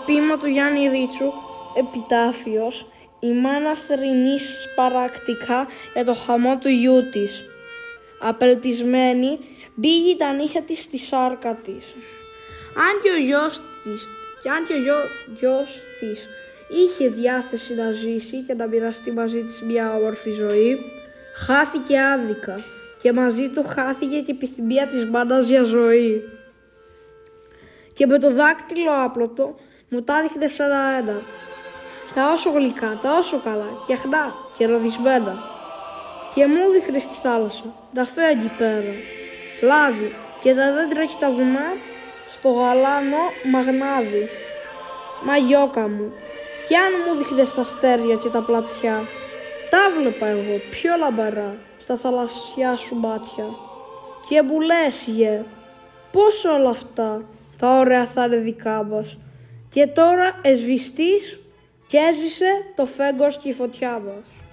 ποίημα του Γιάννη Ρίτσου, επιτάφιος, η μάνα θρηνεί σπαρακτικά για το χαμό του γιού της. Απελπισμένη, μπήγει τα νύχια της στη σάρκα της. Αν και ο γιος της είχε διάθεση να ζήσει και να μοιραστεί μαζί της μια όμορφη ζωή, χάθηκε άδικα και μαζί του χάθηκε και η επιθυμία της μάνας για ζωή. Και με το δάκτυλο άπλωτο μου τα δείχνε σαν ένα. Τα όσο γλυκά, τα όσο καλά, κεχνά και ροδισμένα. Και μου δείχνε στη θάλασσα, τα φέγγι πέρα, λάδι και τα δέντρα και τα βουνά στο γαλάνο μαγνάδι. Μα γιώκα μου, κι αν μου δείχνες τα αστέρια και τα πλατιά, τα βλέπα εγώ πιο λαμπερά στα θαλασσιά σου μάτια. Και μου λες, πώς όλα αυτά τα ωραία θα είναι δικά μας. Και τώρα εσβηστείς και έσβησε το φέγγος και η φωτιά μας.